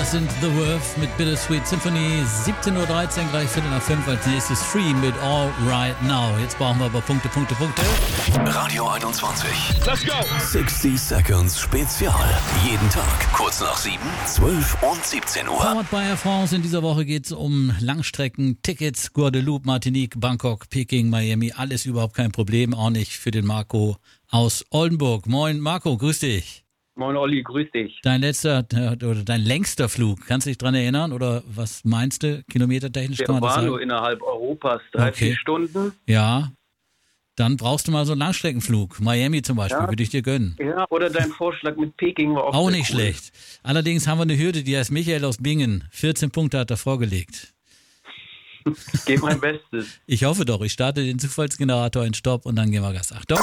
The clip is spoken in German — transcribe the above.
Das sind The Worth mit Bittersweet Symphony. 17.13 Uhr, gleich 4:05 als nächstes Stream mit All Right Now. Jetzt brauchen wir aber Punkte. Radio 21. Let's go! 60 Seconds Spezial. Jeden Tag, kurz nach 7, 12 und 17 Uhr. Powered by Air France. In dieser Woche geht es um Langstrecken-Tickets. Guadeloupe, Martinique, Bangkok, Peking, Miami. Alles überhaupt kein Problem. Auch nicht für den Marco aus Oldenburg. Moin Marco, grüß dich. Moin Olli, grüß dich. Dein längster Flug, kannst du dich dran erinnern? Oder was meinst du, kilometertechnisch kann man das Der war sagen? nur innerhalb Europas, 3-4 Stunden. Ja, dann brauchst du mal so einen Langstreckenflug. Miami zum Beispiel, würde ich dir gönnen. Ja, oder dein Vorschlag mit Peking war Auch sehr nicht cool. schlecht. Allerdings haben wir eine Hürde, die heißt Michael aus Bingen. 14 Punkte hat er vorgelegt. Ich gebe mein Bestes. Ich hoffe doch, ich starte den Zufallsgenerator in Stopp und dann gehen wir Gas. Achtung.